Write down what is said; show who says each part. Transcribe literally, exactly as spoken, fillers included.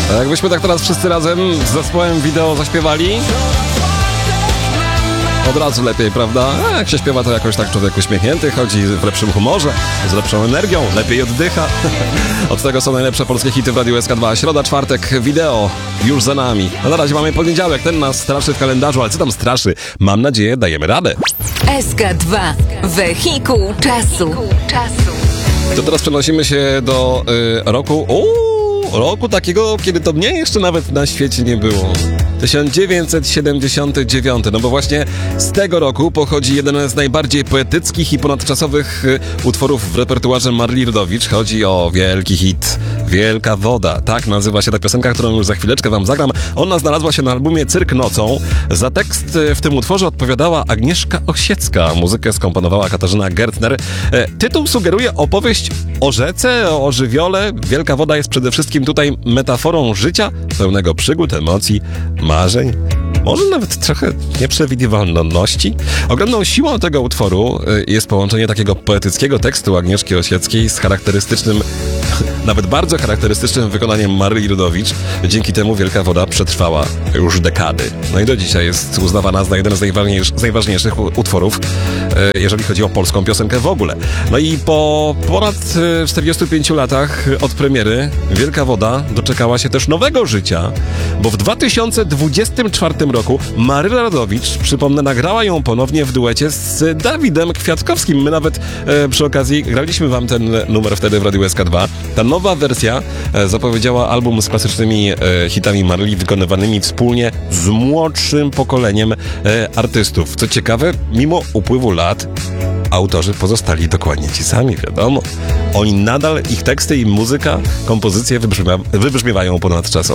Speaker 1: A jakbyśmy tak teraz wszyscy razem z zespołem wideo zaśpiewali, od razu lepiej, prawda? A jak się śpiewa, to jakoś tak człowiek uśmiechnięty, chodzi w lepszym humorze, z lepszą energią, lepiej oddycha. Od tego są najlepsze polskie hity w Radiu S K dwa. Środa, czwartek, wideo już za nami. A na razie mamy poniedziałek, ten nas straszy w kalendarzu, ale co tam straszy? Mam nadzieję, dajemy radę.
Speaker 2: S K dwa. Wehikuł czasu.
Speaker 1: To teraz przenosimy się do y, roku... Uuu, roku takiego, kiedy to mnie jeszcze nawet na świecie nie było. tysiąc dziewięćset siedemdziesiąty dziewiąty, no bo właśnie z tego roku pochodzi jeden z najbardziej poetyckich i ponadczasowych y, utworów w repertuarze Maryli Rodowicz. Chodzi o wielki hit Wielka Woda. Tak nazywa się ta piosenka, którą już za chwileczkę wam zagram. Ona znalazła się na albumie Cyrk nocą. Za tekst w tym utworze odpowiadała Agnieszka Osiecka. Muzykę skomponowała Katarzyna Gertner. E, tytuł sugeruje opowieść o rzece, o żywiole. Wielka Woda jest przede wszystkim tutaj metaforą życia, pełnego przygód, emocji, marzeń, może nawet trochę nieprzewidywalności. Ogromną siłą tego utworu jest połączenie takiego poetyckiego tekstu Agnieszki Osieckiej z charakterystycznym, nawet bardzo charakterystycznym wykonaniem Maryli Rodowicz. Dzięki temu Wielka Woda przetrwała już dekady. No i do dzisiaj jest uznawana za jeden z najważniejszych, z najważniejszych utworów, jeżeli chodzi o polską piosenkę w ogóle. No i po ponad czterdziestu pięciu latach od premiery Wielka Woda doczekała się też nowego życia, bo w dwa tysiące dwudziestym czwartym roku Maryla Rodowicz, przypomnę, nagrała ją ponownie w duecie z Dawidem Kwiatkowskim. My nawet e, przy okazji graliśmy wam ten numer wtedy w Radiu S K dwa. Ta nowa wersja e, zapowiedziała album z klasycznymi e, hitami Maryli wykonywanymi wspólnie z młodszym pokoleniem e, artystów. Co ciekawe, mimo upływu lat autorzy pozostali dokładnie ci sami, wiadomo. Oni nadal, ich teksty i muzyka, kompozycje wybrzmia, wybrzmiewają ponadczasowo.